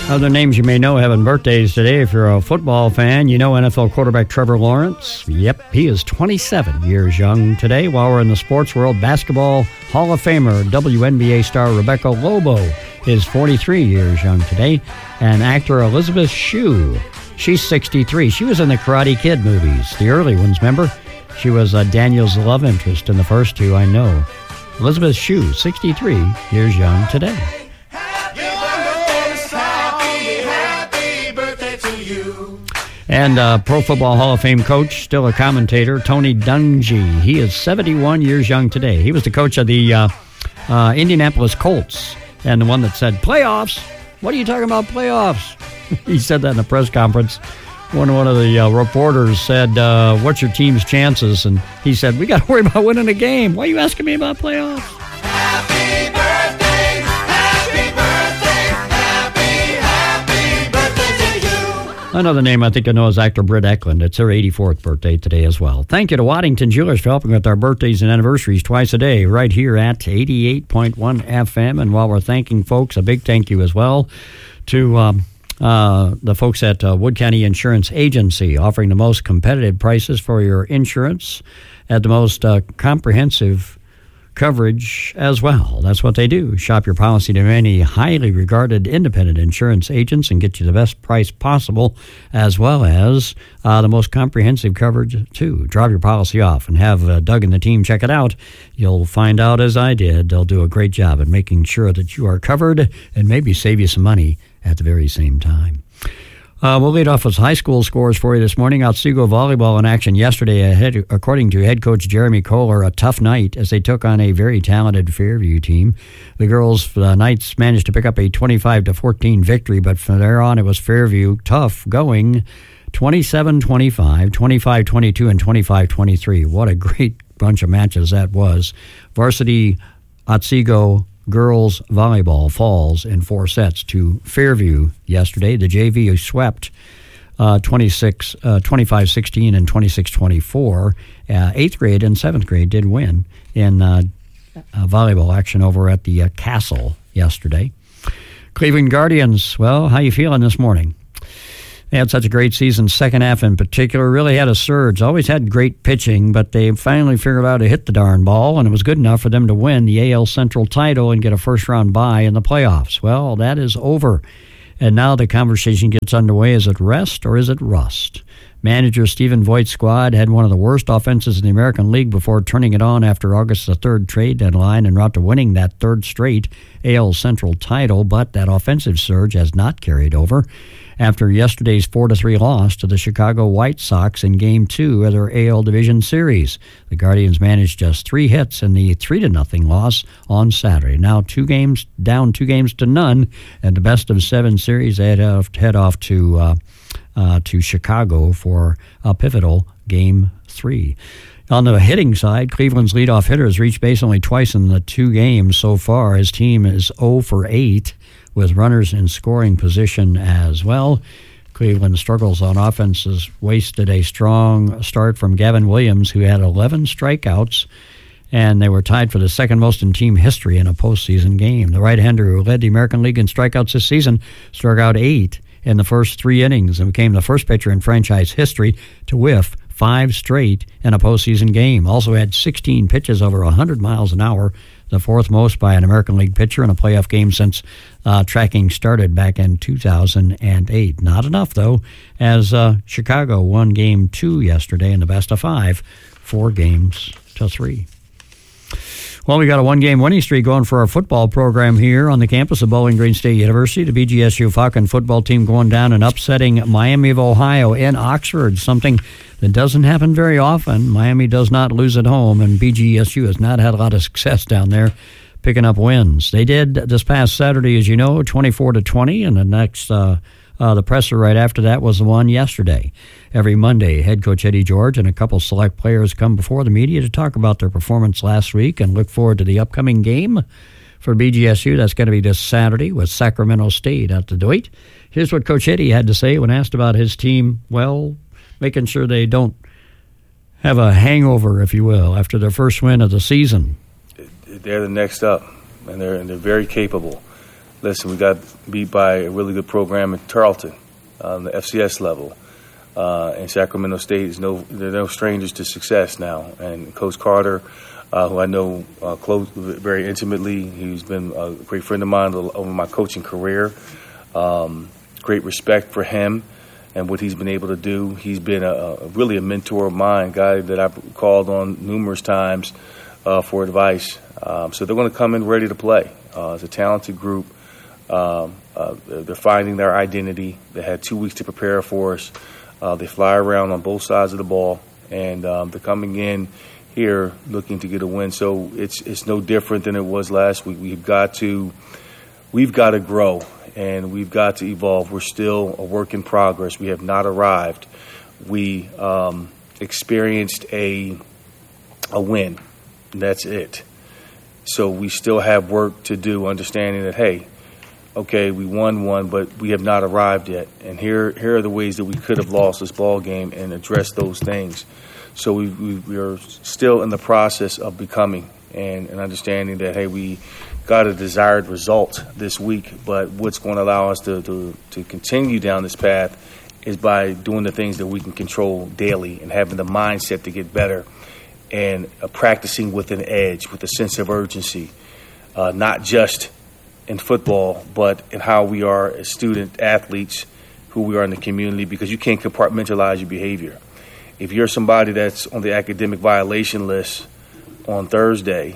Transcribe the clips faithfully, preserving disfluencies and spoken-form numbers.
Other names you may know having birthdays today. If you're a football fan, you know N F L quarterback Trevor Lawrence. Yep, he is twenty-seven years young today. While we're in the sports world, basketball Hall of Famer, W N B A star Rebecca Lobo is forty-three years young today. And actor Elizabeth Shue, she's sixty-three. She was in the Karate Kid movies, the early ones, remember? She was uh, Daniel's love interest in the first two, I know. Elizabeth Shue, sixty-three years young today. And uh, Pro Football Hall of Fame coach, still a commentator, Tony Dungy. He is seventy-one years young today. He was the coach of the uh, uh, Indianapolis Colts and the one that said, playoffs? What are you talking about, playoffs? He said that in a press conference. When one of the uh, reporters said, uh, what's your team's chances? And he said, we got to worry about winning a game. Why are you asking me about playoffs? Happy birthday, happy birthday, happy, happy birthday to you. Another name I think I know is actor Britt Eklund. It's her eighty-fourth birthday today as well. Thank you to Waddington Jewelers for helping with our birthdays and anniversaries twice a day right here at eighty-eight point one F M. And while we're thanking folks, a big thank you as well to um, uh, the folks at uh, Wood County Insurance Agency, offering the most competitive prices for your insurance at the most uh, comprehensive coverage as well. That's what they do. Shop your policy to many highly regarded independent insurance agents and get you the best price possible, as well as uh, the most comprehensive coverage too. Drop your policy off and have uh, Doug and the team check it out. You'll find out, as I did, they'll do a great job at making sure that you are covered and maybe save you some money at the very same time. Uh, we'll lead off with high school scores for you this morning. Otsego volleyball in action yesterday, ahead, according to head coach Jeremy Kohler, a tough night as they took on a very talented Fairview team. The girls, the Knights, managed to pick up a twenty-five to fourteen victory, but from there on it was Fairview tough going twenty-seven twenty-five, twenty-five twenty-two, and twenty-five twenty-three. What a great bunch of matches that was. Varsity Otsego girls volleyball falls in four sets to Fairview yesterday. The J V swept uh, twenty-six, uh, twenty-five sixteen and twenty-six twenty-four. Uh, eighth grade and seventh grade did win in uh, uh, volleyball action over at the uh, Castle yesterday. Cleveland Guardians, well, how you feeling this morning? They had such a great season, second half in particular, really had a surge. Always had great pitching, but they finally figured out how to hit the darn ball, and it was good enough for them to win the A L Central title and get a first-round bye in the playoffs. Well, that is over, and now the conversation gets underway. Is it rest or is it rust? Manager Stephen Voigt's squad had one of the worst offenses in the American League before turning it on after August the third trade deadline en route to winning that third straight A L Central title, but that offensive surge has not carried over after yesterday's four to three loss to the Chicago White Sox in Game two of their A L Division Series. The Guardians managed just three hits in the three to nothing loss on Saturday. Now two games down, two games to none, and the best of seven series. They head off, head off to uh, uh, to Chicago for a pivotal Game three. On the hitting side, Cleveland's leadoff hitter has reached base only twice in the two games so far. His team is oh for eight. With runners in scoring position as well. Cleveland struggles on offense, has wasted a strong start from Gavin Williams, who had eleven strikeouts, and they were tied for the second most in team history in a postseason game. The right-hander who led the American League in strikeouts this season struck out eight in the first three innings and became the first pitcher in franchise history to whiff five straight in a postseason game. Also had sixteen pitches over one hundred miles an hour, the fourth most by an American League pitcher in a playoff game since uh, tracking started back in two thousand eight. Not enough, though, as uh, Chicago won Game two yesterday in the best of five, four games to three. Well, we got a one-game winning streak going for our football program here on the campus of Bowling Green State University. The B G S U Falcon football team going down and upsetting Miami of Ohio in Oxford, something that doesn't happen very often. Miami does not lose at home, and B G S U has not had a lot of success down there picking up wins. They did this past Saturday, as you know, twenty-four to twenty, and the next uh, uh, the presser right after that was the one yesterday. Every Monday, head coach Eddie George and a couple select players come before the media to talk about their performance last week and look forward to the upcoming game for B G S U. That's going to be this Saturday with Sacramento State at the Dewitt. Here's what Coach Eddie had to say when asked about his team, well, making sure they don't have a hangover, if you will, after their first win of the season. They're the next up, and they're and they're very capable. listen, we got beat by a really good program in Tarleton on the F C S level. Uh, and Sacramento State is no, they're no strangers to success now. And Coach Carter, uh, who I know uh, close, very intimately, he's been a great friend of mine over my coaching career. Um, great respect for him and what he's been able to do. He's been a, a really a mentor of mine, guy that I've called on numerous times uh, for advice. Um, so they're going to come in ready to play. Uh, it's a talented group. Um, uh, they're finding their identity. They had two weeks to prepare for us. Uh, they fly around on both sides of the ball, and um, they're coming in here looking to get a win. So it's it's no different than it was last week. We've got to we've got to grow, and we've got to evolve. We're still a work in progress. We have not arrived. We um, experienced a a win, and that's it. So we still have work to do, understanding that, hey, okay, we won one, but we have not arrived yet. And here here are the ways that we could have lost this ball game and addressed those things. So we, we, we are still in the process of becoming and, and understanding that, hey, we got a desired result this week, but what's going to allow us to, to, to continue down this path is by doing the things that we can control daily and having the mindset to get better and uh, practicing with an edge, with a sense of urgency, uh, not just in football, but in how we are as student athletes, who we are in the community, because you can't compartmentalize your behavior. If you're somebody that's on the academic violation list on Thursday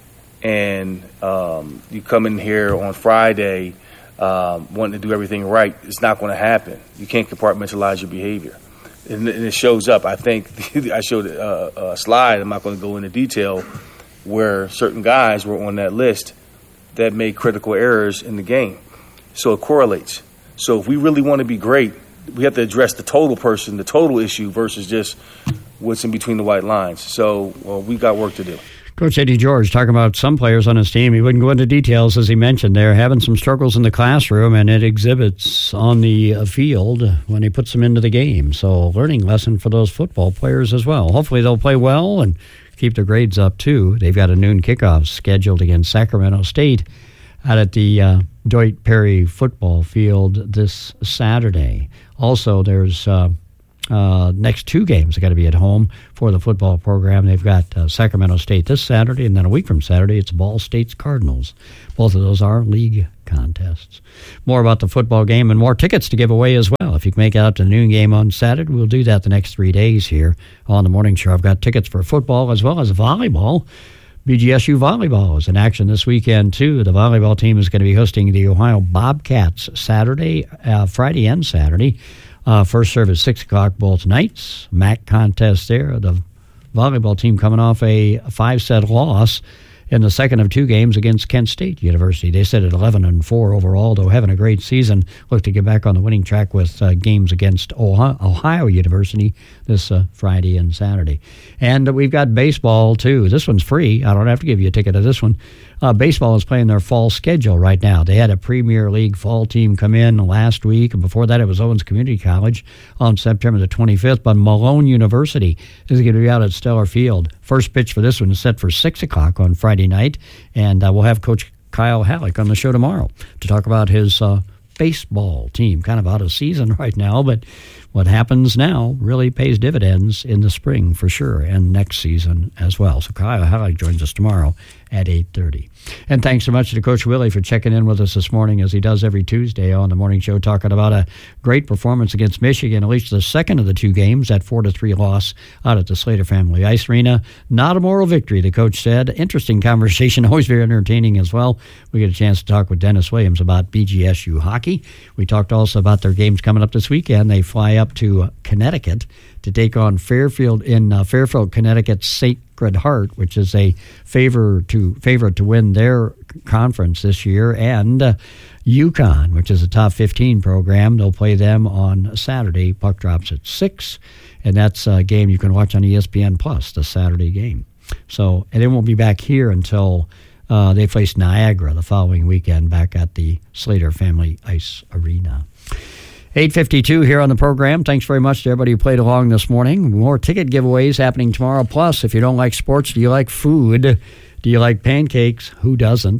and um, you come in here on Friday um, wanting to do everything right, it's not going to happen. You can't compartmentalize your behavior. And, and it shows up. I think I showed a, a slide, I'm not going to go into detail, where certain guys were on that list that made critical errors in the game. So it correlates. So if we really want to be great, we have to address the total person, the total issue, versus just what's in between the white lines. So well, we got work to do. Coach Eddie George talking about some players on his team. He wouldn't go into details, as he mentioned. They're having some struggles in the classroom, and it exhibits on the uh, field when he puts them into the game. So learning lesson for those football players as well. Hopefully they'll play well and keep their grades up, too. They've got a noon kickoff scheduled against Sacramento State out at the uh, Dwight Perry football field this Saturday. Also, there's uh, uh, next two games are going to be at home for the football program. They've got uh, Sacramento State this Saturday, and then a week from Saturday, it's Ball State's Cardinals. Both of those are league contests. More about the football game and more tickets to give away as well. If you can make it out to the noon game on Saturday, we'll do that the next three days here on the morning show. I've got tickets for football as well as volleyball. B G S U volleyball is in action this weekend, too. The volleyball team is going to be hosting the Ohio Bobcats Saturday, uh, Friday and Saturday. Uh, first serve at six o'clock both nights. M A C contest there. The volleyball team coming off a five-set loss in the second of two games against Kent State University. They sit at eleven and four overall, though having a great season. Look to get back on the winning track with uh, games against Ohio, Ohio University this uh, Friday and Saturday. And uh, we've got baseball, too. This one's free. I don't have to give you a ticket to this one. Uh, baseball is playing their fall schedule right now. They had a Premier League fall team come in last week, and before that it was Owens Community College on September the twenty-fifth. But Malone University is going to be out at Stellar Field. First pitch for this one is set for six o'clock on Friday night, and uh, we'll have Coach Kyle Halleck on the show tomorrow to talk about his uh, baseball team. Kind of out of season right now, but what happens now really pays dividends in the spring for sure, and next season as well. So Kyle Halleck joins us tomorrow at eight thirty. And thanks so much to Coach Willie for checking in with us this morning, as he does every Tuesday on the morning show, talking about a great performance against Michigan, at least the second of the two games, that four to three loss out at the Slater Family Ice Arena. Not a moral victory, the coach said. Interesting conversation, always very entertaining as well. We get a chance to talk with Dennis Williams about B G S U hockey. We talked also about their games coming up this weekend. They fly up to uh, Connecticut to take on Fairfield in uh, Fairfield, Connecticut, Sacred Heart, which is a favor to favorite to win their conference this year, and uh, UConn, which is a top fifteen program. They'll play them on Saturday. Puck drops at six, and that's a game you can watch on E S P N Plus, the Saturday game. So, and they won't be back here until uh, they face Niagara the following weekend back at the Slater Family Ice Arena. eight fifty-two here on the program. Thanks very much to everybody who played along this morning. More ticket giveaways happening tomorrow. Plus, if you don't like sports, do you like food? Do you like pancakes? Who doesn't?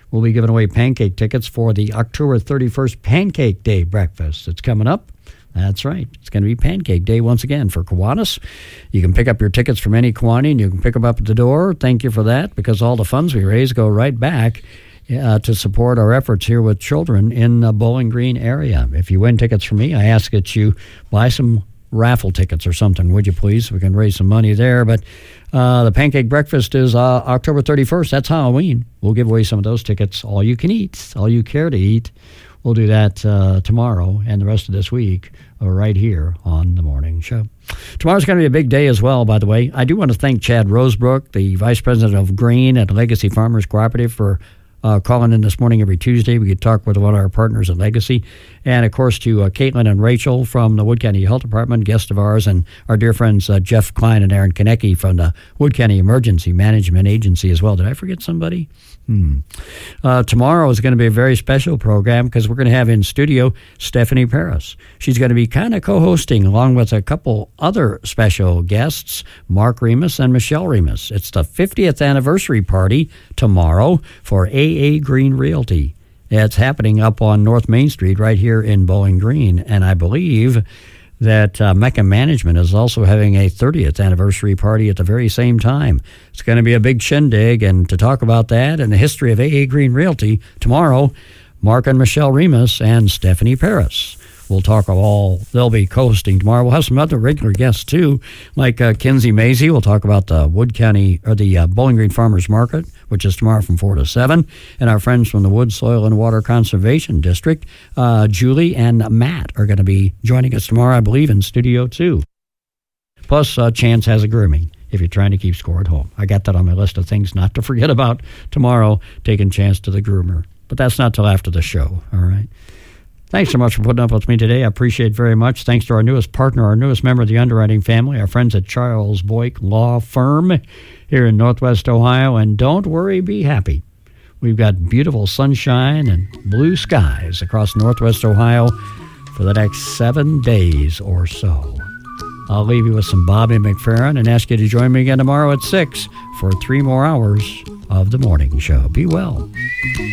we'll be giving away pancake tickets for the October thirty-first Pancake Day breakfast. It's coming up. That's right. It's going to be Pancake Day once again for Kiwanis. You can pick up your tickets from any Kiwani, and you can pick them up at the door. Thank you for that, because all the funds we raise go right back uh, to support our efforts here with children in the Bowling Green area. If you win tickets from me, I ask that you buy some raffle tickets or something, would you please? We can raise some money there. But uh, the Pancake Breakfast is uh, October thirty-first. That's Halloween. We'll give away some of those tickets. All you can eat, all you care to eat. We'll do that uh, tomorrow and the rest of this week uh, right here on The Morning Show. Tomorrow's going to be a big day as well, by the way. I do want to thank Chad Rosebrook, the Vice President of Grain at Legacy Farmers Cooperative, for uh, calling in this morning every Tuesday. We could talk with one of our partners at Legacy. And, of course, to uh, Caitlin and Rachel from the Wood County Health Department, guest of ours, and our dear friends uh, Jeff Klein and Aaron Konecki from the Wood County Emergency Management Agency as well. Did I forget somebody? Hmm. Uh, tomorrow is going to be a very special program because we're going to have in studio Stephanie Paris. She's going to be kind of co-hosting along with a couple other special guests, Mark Remus and Michelle Remus. It's the fiftieth anniversary party tomorrow for A A Green Realty. It's happening up on North Main Street right here in Bowling Green, and I believe that uh, Mecca Management is also having a thirtieth anniversary party at the very same time. It's going to be a big shindig, and to talk about that and the history of A A Green Realty, tomorrow, Mark and Michelle Remus and Stephanie Paris. We'll talk all, they'll be co-hosting tomorrow. We'll have some other regular guests, too, like uh, Kinsey Mazie. We'll talk about the Wood County, or the uh, Bowling Green Farmers Market, which is tomorrow from four to seven. And our friends from the Wood, Soil, and Water Conservation District, uh, Julie and Matt, are going to be joining us tomorrow, I believe, in Studio two. Plus, uh, Chance has a grooming, if you're trying to keep score at home. I got that on my list of things not to forget about tomorrow, taking Chance to the groomer. But that's not till after the show, all right? Thanks so much for putting up with me today. I appreciate it very much. Thanks to our newest partner, our newest member of the underwriting family, our friends at Charles Boyk Law Firm here in Northwest Ohio. And don't worry, be happy. We've got beautiful sunshine and blue skies across Northwest Ohio for the next seven days or so. I'll leave you with some Bobby McFerrin and ask you to join me again tomorrow at six for three more hours of The Morning Show. Be well.